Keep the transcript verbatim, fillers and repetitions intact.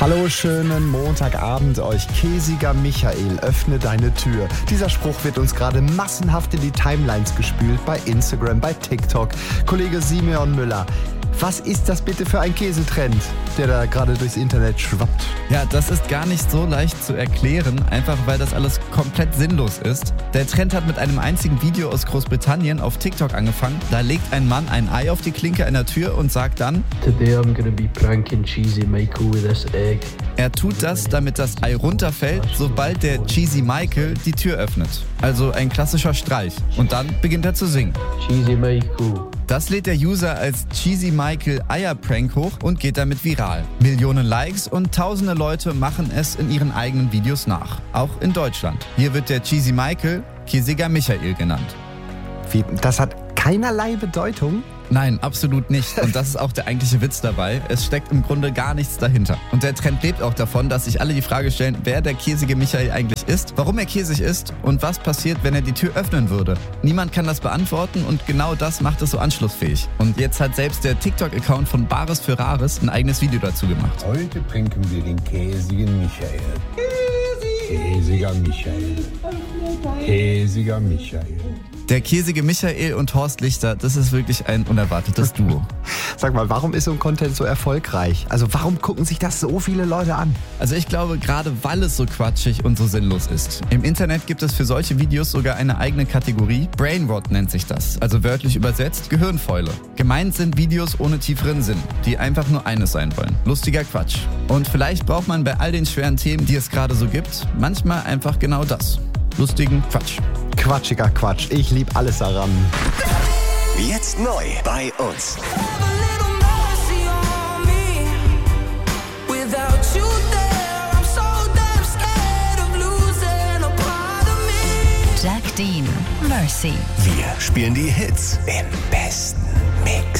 Hallo, schönen Montagabend euch. Käsiger Michael, öffne deine Tür. Dieser Spruch wird uns gerade massenhaft in die Timelines gespült, bei Instagram, bei TikTok. Kollege Simeon Müller, was ist das bitte für ein Käsetrend, der da gerade durchs Internet schwappt? Ja, das ist gar nicht so leicht zu erklären, einfach weil das alles komplett sinnlos ist. Der Trend hat mit einem einzigen Video aus Großbritannien auf TikTok angefangen. Da legt ein Mann ein Ei auf die Klinke einer Tür und sagt dann: Today I'm gonna be pranking Cheesy Michael with this egg. Er tut das, damit das Ei runterfällt, sobald der Cheesy Michael die Tür öffnet. Also ein klassischer Streich. Und dann beginnt er zu singen. Cheesy Michael. Das lädt der User als Cheesy Michael Eierprank hoch und geht damit viral. Millionen Likes und tausende Leute machen es in ihren eigenen Videos nach. Auch in Deutschland. Hier wird der Cheesy Michael Käsiger Michael genannt. Wie, das hat keinerlei Bedeutung? Nein, absolut nicht. Und das ist auch der eigentliche Witz dabei. Es steckt im Grunde gar nichts dahinter. Und der Trend lebt auch davon, dass sich alle die Frage stellen, wer der käsige Michael eigentlich ist, warum er käsig ist und was passiert, wenn er die Tür öffnen würde. Niemand kann das beantworten und genau das macht es so anschlussfähig. Und jetzt hat selbst der TikTok-Account von Bares für Rares ein eigenes Video dazu gemacht. Heute pranken wir den käsigen Michael. Käsiger Michael. Käsiger Michael. Der käsige Michael und Horst Lichter, das ist wirklich ein unerwartetes Duo. Sag mal, warum ist so ein Content so erfolgreich? Also warum gucken sich das so viele Leute an? Also ich glaube, gerade weil es so quatschig und so sinnlos ist. Im Internet gibt es für solche Videos sogar eine eigene Kategorie. Brainrot nennt sich das, also wörtlich übersetzt Gehirnfäule. Gemeint sind Videos ohne tieferen Sinn, die einfach nur eines sein wollen: lustiger Quatsch. Und vielleicht braucht man bei all den schweren Themen, die es gerade so gibt, manchmal einfach genau das: lustigen Quatsch. Quatschiger Quatsch. Ich lieb alles daran. Jetzt neu bei uns. Jack Dean, Mercy. Wir spielen die Hits im besten Mix.